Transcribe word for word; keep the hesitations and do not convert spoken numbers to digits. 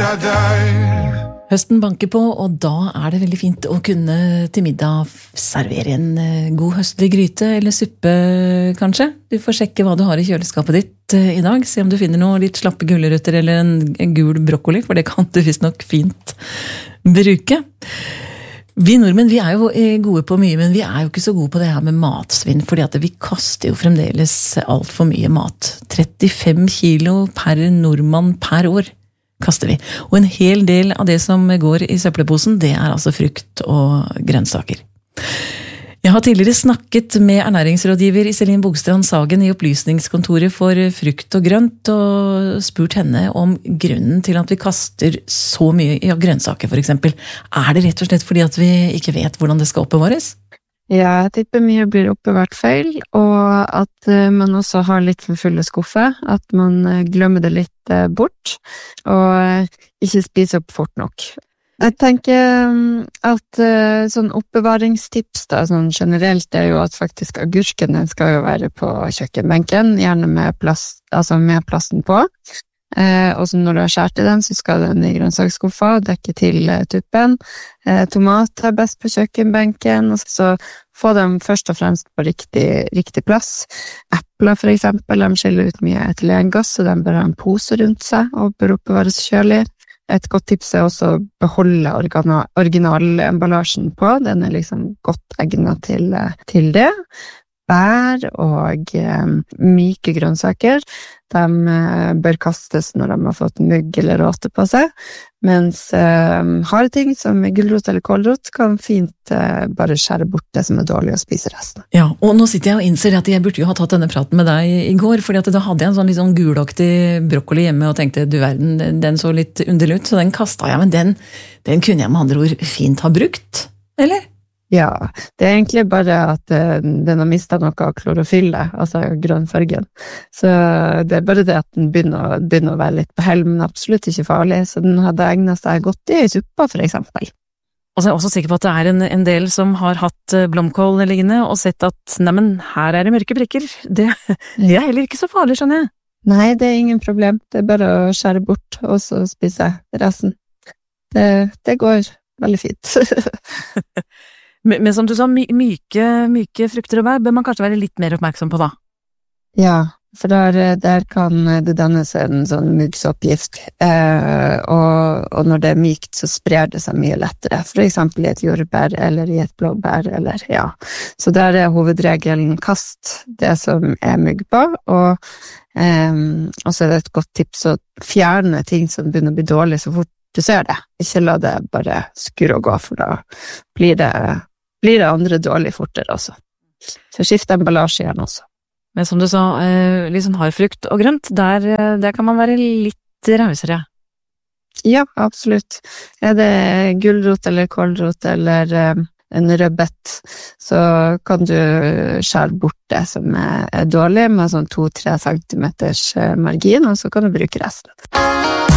er deg. Høsten banker på, og da er det veldig fint å kunne til middag servere en god høstlig gryte eller suppe, kanskje. Du får sjekke hva du har i kjøleskapet ditt i dag, se om du finner noe litt slappe gulrøtter eller en, en gul brokkoli, for det kan du visst nok fint bruke. Vi nordmenn vi er jo gode på mye, men vi er jo ikke så gode på det her med matsvinn, fordi at vi kaster jo fremdeles alt for mye mat. trettifem kilo per nordmann per år kaster vi. Og en hel del av det som går i søppelposen, det er altså frukt og grønnsaker. Jeg har tidligere snakket med ernæringsrådgiver Iselin Bogstrand Sagen i opplysningskontoret for frukt og grønt, og spurt henne om grunnen til at vi kaster så mye i grønnsaker, for eksempel. Er det rett og slett fordi at vi ikke vet hvordan det skal oppbevares? Ja, jeg tipper mye blir oppbevart feil, og at man også har litt for fulle skuffer, at man glemmer det litt bort, og ikke spiser opp fort nok. Jeg tenker at sånn oppbevaringstips da, sånn generelt, er jo at faktisk agurkene skal jo være på kjøkkenbenken, gjerne med plast, altså med plasten på. Eh, og så når du har skjært i den, så skal den i grønnsaksskuffa og dekke til eh, tuppen. Eh, tomat er best på kjøkkenbenken, og så få dem først og fremst på riktig, riktig plass. Epler for eksempel, de skiller ut mye etylengass, så de bør ha en pose rundt seg og bør oppbevares kjølig. Et godt tips er også å beholde originalemballasjen på, den er liksom godt egnet til, til det. Bær og eh, myke grønnsaker, de eh, bør kastes når de har fått mugg eller råte på seg, mens eh, harde ting som gulrot eller kålrot kan fint eh, bare skjære bort det som er dårlig og spise resten. Ja, og nå sitter jeg og innser at jeg burde jo ha tatt denne praten med deg i går, fordi at da hadde jeg en sånn litt sånn gulaktig brokkoli hjemme og tenkte, du verden, den så litt underlig ut, så den kastet jeg, men den, den kunne jeg med andre ord fint ha brukt, eller? Ja, det er egentlig bare at uh, den har mistet noe av klorofyllet, altså grønnfargen. Så det er bare det at den begynner, begynner å være litt på hell, men absolutt ikke farlig, så den hadde egnet seg godt i suppa, for eksempel. Og så er jeg også sikker på at det er en, en del som har hatt blomkål liggende og sett at, neimen, her er det mørke prikker. Det, det er heller ikke så farlig, skjønner jeg. Nei, det er ingen problem. Det er bare å skjære bort, og så spise resten. Det, det går veldig fint. Men, men som du sa, my, myke, myke frukter og bær bør man kanskje være litt mer oppmerksom på da? Ja, for der, der kan det dannes en sånn muggsoppgift, eh, og, og når det er mykt så sprer det seg mye lettere, for eksempel i et jordbær eller i et blåbær, eller ja. Så der er hovedregelen kast det som er mugg på, og, eh, og så er det et godt tips å fjerne ting som begynner å bli dårlig så fort du ser det. Ikke la det bare skurre og gå, for da blir det, blir det andre dårlig fortere også. Så skift emballasje igjen også. Men som du sa, litt sånn hard frukt og grønt, der, der kan man være litt rausere. Ja, absolutt. Er det gulrot eller kålrot eller en rødbet, så kan du skjære bort det som er dårlig med sånn to til tre centimeters margin, og så kan du bruke resten.